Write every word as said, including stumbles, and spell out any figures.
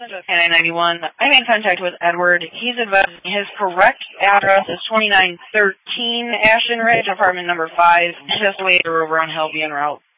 nine ninety-one. I made contact with Edward. He's advised his correct address is twenty-nine thirteen Ashton Ridge, apartment number five, just away to Rover on Helvey en route.